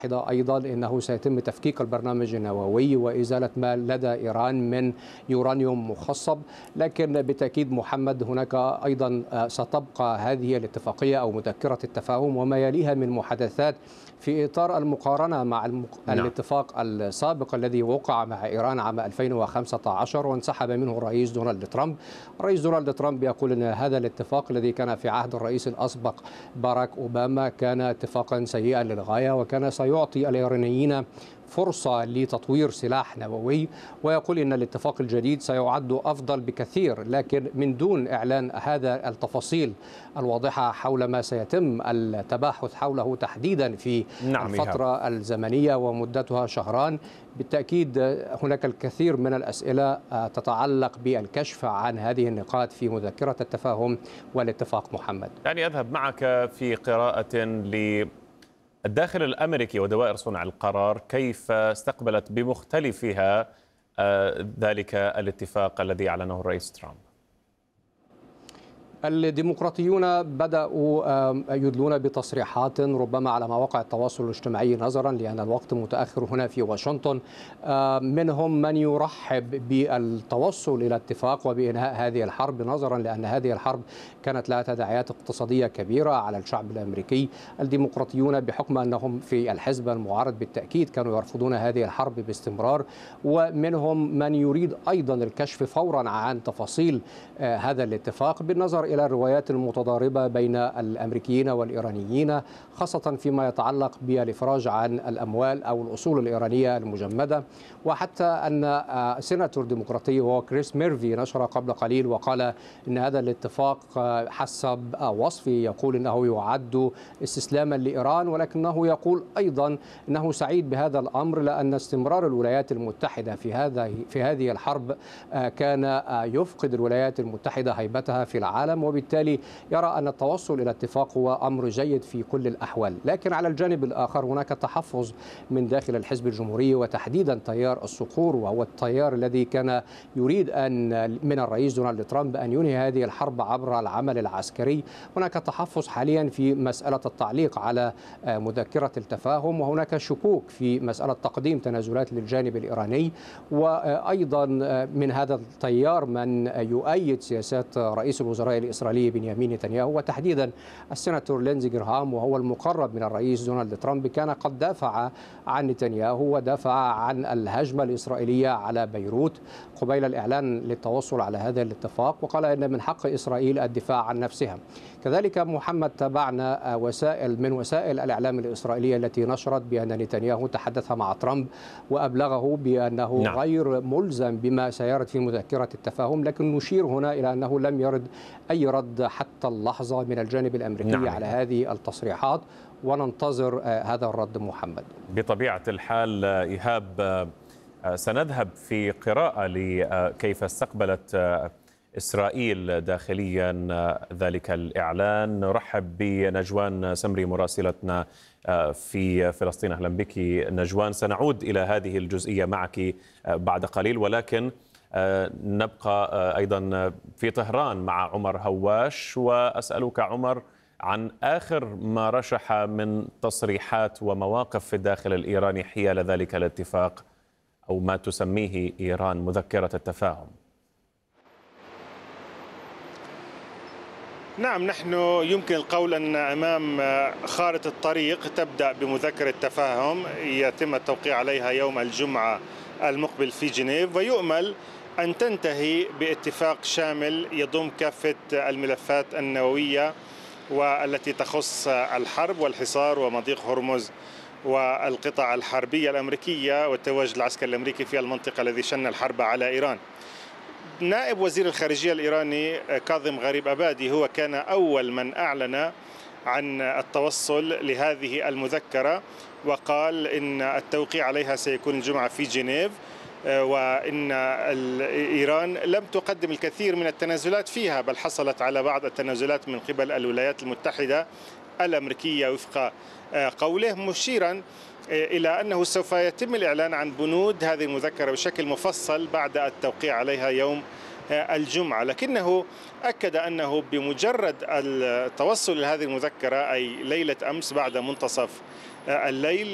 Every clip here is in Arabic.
أيضا أنه سيتم تفكيك البرنامج النووي وإزالة ما لدى إيران من يورانيوم مخصب. لكن بالتأكيد محمد هناك أيضا ستبقى هذه الاتفاقية أو مذكرة التفاهم وما يليها من محادثات في إطار المقارنة مع نعم. الاتفاق السابق الذي وقع مع إيران عام 2015 وانسحب منه الرئيس دونالد ترامب. الرئيس دونالد ترامب يقول أن هذا الاتفاق الذي كان في عهد الرئيس الأسبق باراك أوباما كان اتفاقا سيئا للغاية وكان سيعطي الإيرانيين فرصة لتطوير سلاح نووي، ويقول إن الاتفاق الجديد سيعد أفضل بكثير، لكن من دون إعلان هذا التفاصيل الواضحة حول ما سيتم التباحث حوله تحديدا في نعم الفترة الزمنية ومدتها شهران. بالتأكيد هناك الكثير من الأسئلة تتعلق بالكشف عن هذه النقاط في مذكرة التفاهم والاتفاق. محمد، يعني أذهب معك في قراءة للداخل الأمريكي ودوائر صنع القرار كيف استقبلت بمختلفها ذلك الاتفاق الذي أعلنه الرئيس ترامب. الديمقراطيون بدأوا يدلون بتصريحات ربما على مواقع التواصل الاجتماعي نظرا لأن الوقت متأخر هنا في واشنطن. منهم من يرحب بالتوصل إلى اتفاق وبإنهاء هذه الحرب نظرا لأن هذه الحرب كانت لها تداعيات اقتصادية كبيرة على الشعب الأمريكي. الديمقراطيون بحكم أنهم في الحزب المعارض بالتأكيد كانوا يرفضون هذه الحرب باستمرار، ومنهم من يريد أيضا الكشف فورا عن تفاصيل هذا الاتفاق بالنظر إلى الروايات المتضاربة بين الأمريكيين والإيرانيين، خاصة فيما يتعلق بالإفراج عن الأموال أو الأصول الإيرانية المجمدة. وحتى أن سيناتور ديمقراطي وهو كريس ميرفي نشر قبل قليل وقال إن هذا الاتفاق حسب وصفه يقول إنه يعد استسلاما لإيران، ولكنه يقول أيضا إنه سعيد بهذا الأمر لأن استمرار الولايات المتحدة في هذه الحرب كان يفقد الولايات المتحدة هيبتها في العالم، وبالتالي يرى أن التوصل إلى اتفاق هو أمر جيد في كل الأحوال. لكن على الجانب الآخر هناك تحفظ من داخل الحزب الجمهوري وتحديدا تيار الصقور، وهو التيار الذي كان يريد من الرئيس دونالد ترامب أن ينهي هذه الحرب عبر العمل العسكري. هناك تحفظ حاليا في مسألة التعليق على مذكرة التفاهم، وهناك شكوك في مسألة تقديم تنازلات للجانب الإيراني. وأيضا من هذا التيار من يؤيد سياسات رئيس الوزراء الإسرائيلي بنيامين نتنياهو، وتحديدا السيناتور لينزي جراهام وهو المقرب من الرئيس دونالد ترامب كان قد دافع عن نتنياهو ودافع عن الهجمة الإسرائيلية على بيروت قبيل الإعلان للتوصل على هذا الاتفاق، وقال إن من حق إسرائيل الدفاع عن نفسها. كذلك محمد تابعنا من وسائل الإعلام الإسرائيلية التي نشرت بأن نتنياهو تحدث مع ترامب وأبلغه بأنه غير ملزم بما سيرد في مذكرة التفاهم، لكن نشير هنا إلى أنه لم يرد أي رد حتى اللحظة من الجانب الأمريكي على هذه التصريحات، وننتظر هذا الرد. محمد، بطبيعة الحال إيهاب سنذهب في قراءة لكيف استقبلت إسرائيل داخليا ذلك الإعلان. نرحب بنجوان سمري مراسلتنا في فلسطين. أهلا بك نجوان. سنعود إلى هذه الجزئية معك بعد قليل، ولكن نبقى أيضا في طهران مع عمر هواش، وأسألك عمر عن آخر ما رشح من تصريحات ومواقف في الداخل الإيراني حيال ذلك الاتفاق أو ما تسميه إيران مذكرة التفاهم. نعم، نحن يمكن القول أن أمام خارطة الطريق تبدأ بمذكرة تفاهم يتم التوقيع عليها يوم الجمعة المقبل في جنيف، ويؤمل أن تنتهي باتفاق شامل يضم كافة الملفات النووية والتي تخص الحرب والحصار ومضيق هرمز والقطع الحربية الأمريكية والتواجد العسكري الأمريكي في المنطقة الذي شن الحرب على إيران. نائب وزير الخارجية الإيراني كاظم غريب أبادي هو كان أول من أعلن عن التوصل لهذه المذكرة، وقال إن التوقيع عليها سيكون الجمعة في جنيف، وإن إيران لم تقدم الكثير من التنازلات فيها، بل حصلت على بعض التنازلات من قبل الولايات المتحدة الأمريكية وفق قوله، مشيرا إلى أنه سوف يتم الإعلان عن بنود هذه المذكرة بشكل مفصل بعد التوقيع عليها يوم الجمعة. لكنه أكد أنه بمجرد التوصل لهذه المذكرة أي ليلة أمس بعد منتصف الليل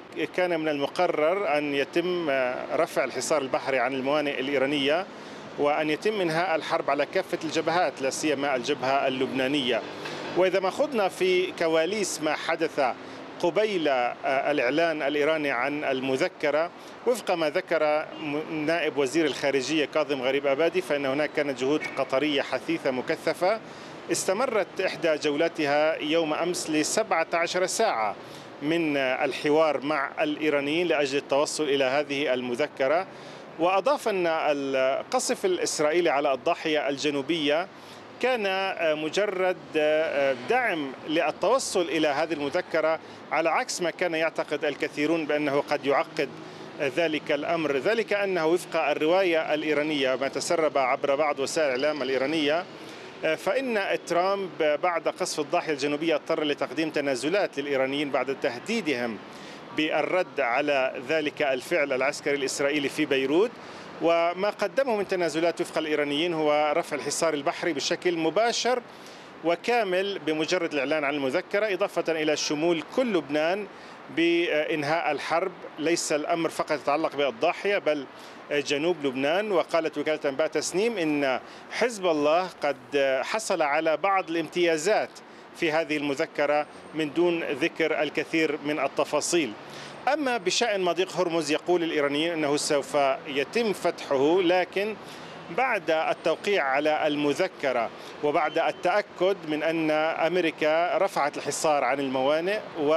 كان من المقرر أن يتم رفع الحصار البحري عن الموانئ الإيرانية وأن يتم إنهاء الحرب على كافة الجبهات، لا سيما الجبهة اللبنانية. وإذا ما خضنا في كواليس ما حدث قبيل الإعلان الإيراني عن المذكرة، وفق ما ذكر نائب وزير الخارجية كاظم غريب أبادي، فإن هناك كانت جهود قطرية حثيثة مكثفة استمرت إحدى جولاتها يوم أمس ل17 ساعة من الحوار مع الإيرانيين لأجل التوصل إلى هذه المذكرة. وأضاف أن القصف الإسرائيلي على الضاحية الجنوبية كان مجرد دعم للتوصل إلى هذه المذكرة، على عكس ما كان يعتقد الكثيرون بأنه قد يعقد ذلك الأمر. ذلك أنه وفق الرواية الإيرانية ما تسرب عبر بعض وسائل الإعلام الإيرانية، فإن ترامب بعد قصف الضاحية الجنوبية اضطر لتقديم تنازلات للإيرانيين بعد تهديدهم بالرد على ذلك الفعل العسكري الإسرائيلي في بيروت. وما قدمه من تنازلات وفق الإيرانيين هو رفع الحصار البحري بشكل مباشر وكامل بمجرد الإعلان عن المذكرة، إضافة إلى شمول كل لبنان بإنهاء الحرب. ليس الأمر فقط يتعلق بالضاحية بل جنوب لبنان. وقالت وكالة أنباء تسنيم إن حزب الله قد حصل على بعض الامتيازات في هذه المذكرة من دون ذكر الكثير من التفاصيل. أما بشأن مضيق هرمز، يقول الإيرانيين أنه سوف يتم فتحه، لكن بعد التوقيع على المذكرة وبعد التأكد من أن أمريكا رفعت الحصار عن الموانئ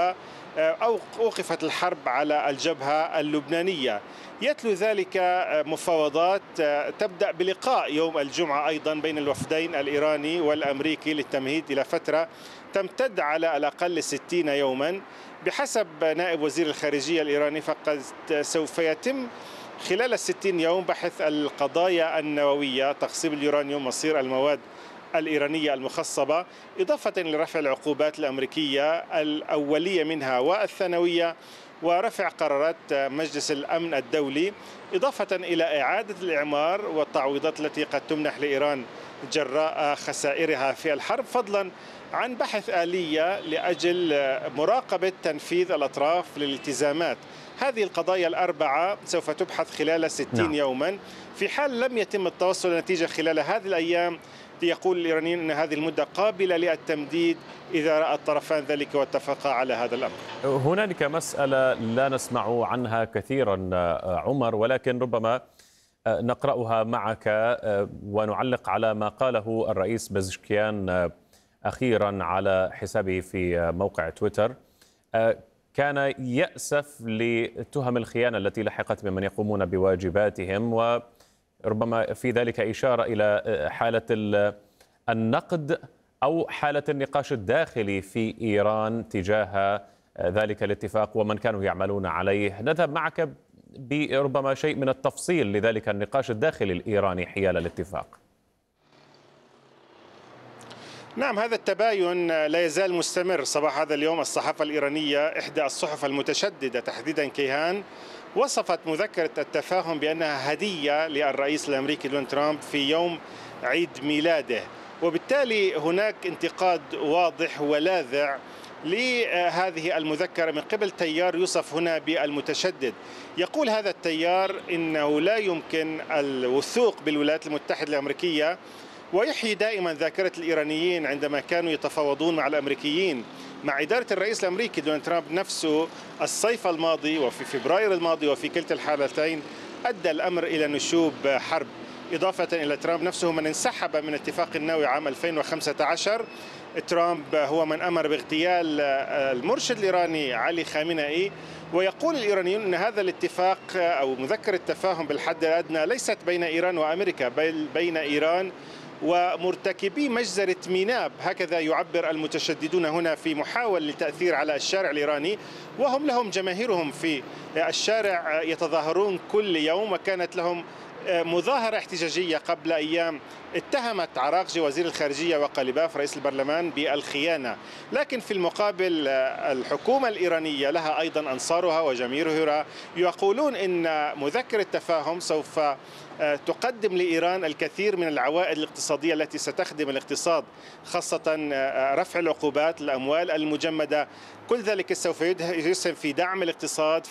وأوقفت الحرب على الجبهة اللبنانية. يتلو ذلك مفاوضات تبدأ بلقاء يوم الجمعة أيضا بين الوفدين الإيراني والأمريكي للتمهيد إلى فترة تمتد على الأقل 60 يوما. بحسب نائب وزير الخارجية الإيراني فقد سوف يتم خلال 60 يوم بحث القضايا النووية، تخصيب اليورانيوم، مصير المواد الإيرانية المخصبة، إضافة لرفع العقوبات الأمريكية الأولية منها والثانوية، ورفع قرارات مجلس الأمن الدولي، إضافة إلى إعادة الإعمار والتعويضات التي قد تمنح لإيران جراء خسائرها في الحرب، فضلا عن بحث آلية لأجل مراقبة تنفيذ الأطراف للالتزامات. هذه القضايا الأربعة سوف تبحث خلال 60 يوما. في حال لم يتم التوصل لنتيجة خلال هذه الأيام، يقول الإيرانيين أن هذه المدة قابلة للتمديد إذا رأى الطرفان ذلك واتفقا على هذا الأمر. هنالك مسألة لا نسمع عنها كثيرا عمر، ولكن ربما نقرأها معك ونعلق على ما قاله الرئيس بزشكيان أخيرا على حسابه في موقع تويتر. كان يأسف لتهم الخيانة التي لحقت بمن يقومون بواجباتهم، وربما في ذلك إشارة إلى حالة النقد أو حالة النقاش الداخلي في إيران تجاه ذلك الاتفاق ومن كانوا يعملون عليه. نذهب معك بربما شيء من التفصيل لذلك النقاش الداخلي الإيراني حيال الاتفاق. نعم، هذا التباين لا يزال مستمر. صباح هذا اليوم الصحافة الإيرانية، إحدى الصحف المتشددة تحديدا كيهان، وصفت مذكرة التفاهم بأنها هدية للرئيس الأمريكي دونالد ترامب في يوم عيد ميلاده، وبالتالي هناك انتقاد واضح ولاذع لهذه المذكرة من قبل تيار يوصف هنا بالمتشدد. يقول هذا التيار إنه لا يمكن الوثوق بالولايات المتحدة الأمريكية، ويحيي دائما ذاكرة الإيرانيين عندما كانوا يتفاوضون مع الأمريكيين مع إدارة الرئيس الأمريكي دونالد ترامب نفسه الصيف الماضي وفي فبراير الماضي، وفي كلتا الحالتين أدى الأمر إلى نشوب حرب، إضافة إلى ترامب نفسه من انسحب من اتفاق النووي عام 2015. ترامب هو من أمر باغتيال المرشد الإيراني علي خامنئي. ويقول الإيرانيون أن هذا الاتفاق أو مذكرة التفاهم بالحد الأدنى ليست بين إيران وأمريكا، بل بين إيران ومرتكبي مجزرة ميناب، هكذا يعبر المتشددون هنا في محاولة للتأثير على الشارع الإيراني، وهم لهم جماهيرهم في الشارع يتظاهرون كل يوم، وكانت لهم مظاهرة احتجاجية قبل أيام اتهمت عراقجي وزير الخارجية وقليباف رئيس البرلمان بالخيانة، لكن في المقابل الحكومة الإيرانية لها أيضا أنصارها وجماهيرها يقولون إن مذكرة التفاهم سوف تقدم لإيران الكثير من العوائد الاقتصادية التي ستخدم الاقتصاد، خاصة رفع العقوبات، الأموال المجمدة، كل ذلك سوف يسهم في دعم الاقتصاد،